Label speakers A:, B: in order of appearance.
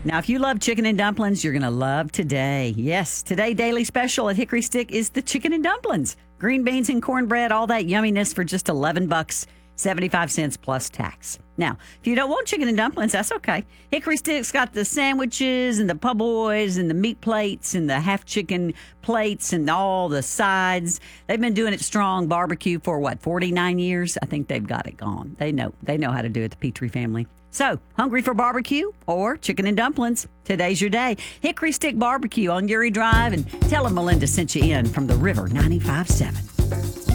A: Now, if you love chicken and dumplings, you're going to love today. Yes, today daily special at Hickory Stick is the chicken and dumplings. Green beans and cornbread, all that yumminess for just $11, 75 cents plus tax. Now, if you don't want chicken and dumplings, that's okay. Hickory Stick's got the sandwiches and the po' boys and the meat plates and the half chicken plates and all the sides. They've been doing it strong barbecue for 49 years? I think they've got it gone. They know how to do it, the Petrie family. So, hungry for barbecue or chicken and dumplings? Today's your day. Hickory Stick Barbecue on Uri Drive, and tell them Melinda sent you in from the River 95.7.